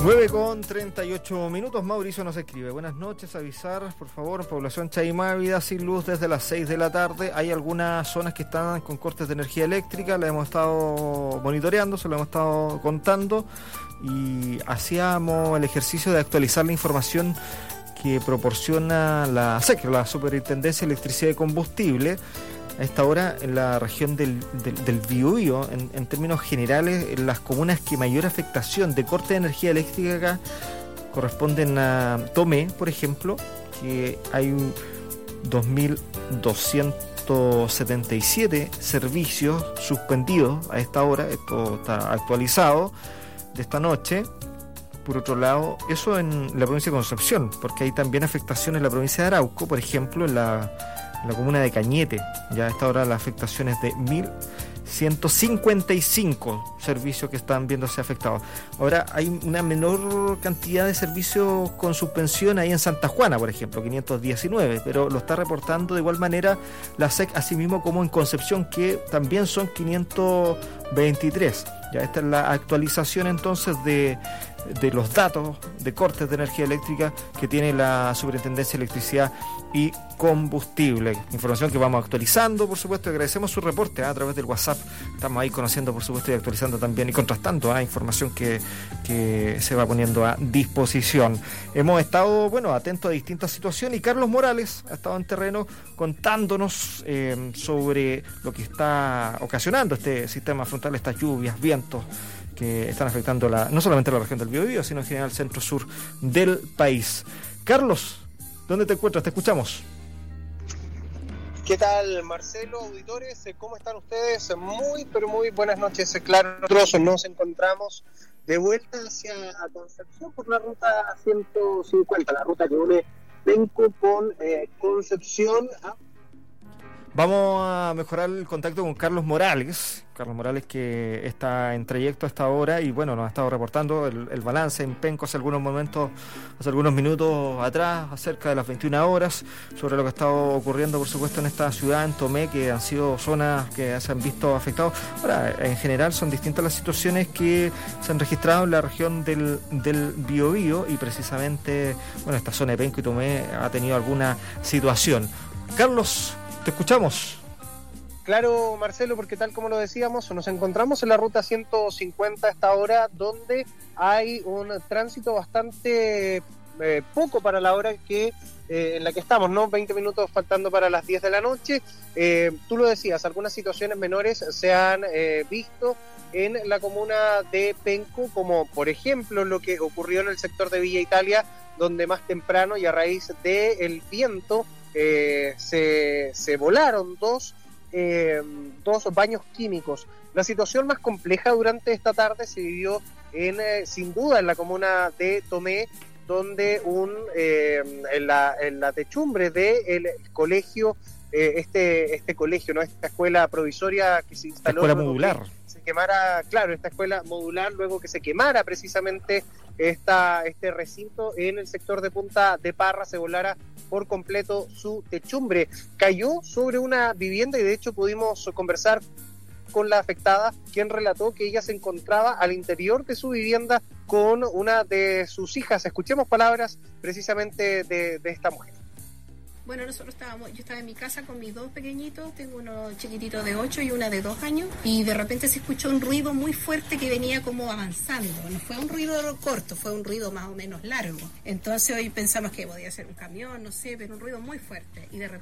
9:38. Mauricio nos escribe: buenas noches, avisar por favor, población Chaimávida sin luz desde las 6 de la tarde. Hay algunas zonas que están con cortes de energía eléctrica, la hemos estado monitoreando, se lo hemos estado contando y hacíamos el ejercicio de actualizar la información que proporciona la SEC, la Superintendencia de Electricidad y Combustible. A esta hora, en la región del Biobío, en términos generales, en las comunas que mayor afectación de corte de energía eléctrica corresponden a Tomé, por ejemplo, que hay 2.277 servicios suspendidos a esta hora. Esto está actualizado de esta noche. Por otro lado, eso en la provincia de Concepción, porque hay también afectaciones en la provincia de Arauco, por ejemplo, en la comuna de Cañete. Ya a esta hora la afectación es de 1.155 servicios que están viéndose afectados. Ahora hay una menor cantidad de servicios con suspensión ahí en Santa Juana, por ejemplo, 519, pero lo está reportando de igual manera la SEC, asimismo como en Concepción, que también son 523. Ya esta es la actualización entonces de los datos de cortes de energía eléctrica que tiene la Superintendencia de Electricidad y Combustible. Información que vamos actualizando, por supuesto. Agradecemos su reporte a través del WhatsApp. Estamos ahí conociendo, por supuesto, y actualizando también y contrastando información que se va poniendo a disposición. Hemos estado, atentos a distintas situaciones y Carlos Morales ha estado en terreno contándonos sobre lo que está ocasionando este sistema frontal, estas lluvias, vientos que están afectando no solamente la región del Biobío, sino en general el centro-sur del país. Carlos, ¿dónde te encuentras? Te escuchamos. ¿Qué tal, Marcelo, auditores? ¿Cómo están ustedes? Muy, pero muy buenas noches. Claro, nosotros nos encontramos de vuelta hacia Concepción por la ruta 150, la ruta que une Penco con Concepción. Vamos a mejorar el contacto con Carlos Morales. Carlos Morales, que está en trayecto hasta ahora y nos ha estado reportando el balance en Penco hace algunos minutos atrás, acerca de las 21 horas, sobre lo que ha estado ocurriendo, por supuesto, en esta ciudad, en Tomé, que han sido zonas que se han visto afectadas. Ahora, en general son distintas las situaciones que se han registrado en la región del Biobío y precisamente, esta zona de Penco y Tomé ha tenido alguna situación. Carlos, te escuchamos. Claro, Marcelo, porque tal como lo decíamos, nos encontramos en la ruta 150 a esta hora, donde hay un tránsito bastante poco para la hora en la que estamos, ¿no? 20 minutos faltando para las 10 de la noche. Tú lo decías, algunas situaciones menores se han visto en la comuna de Penco, como por ejemplo lo que ocurrió en el sector de Villa Italia, donde más temprano y a raíz del viento se volaron dos baños químicos. La situación más compleja durante esta tarde se vivió sin duda en la comuna de Tomé, donde en la techumbre del colegio, este colegio, ¿no? Esta escuela provisoria que se instaló, escuela modular, se quemara, esta escuela modular, luego que se quemara precisamente este recinto en el sector de Punta de Parra, se volara por completo su techumbre. Cayó sobre una vivienda y de hecho pudimos conversar con la afectada, quien relató que ella se encontraba al interior de su vivienda con una de sus hijas. Escuchemos palabras precisamente de esta mujer. Bueno, yo estaba en mi casa con mis dos pequeñitos, tengo uno chiquitito de 8 y una de 2 años, y de repente se escuchó un ruido muy fuerte que venía como avanzando. No fue un ruido corto, fue un ruido más o menos largo. Entonces hoy pensamos que podía ser un camión, no sé, pero un ruido muy fuerte. Y de repente